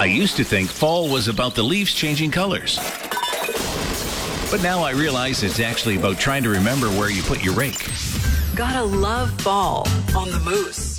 I used to think fall was about the leaves changing colors. But now I realize it's actually about trying to remember where you put your rake. Gotta love fall on the Moose.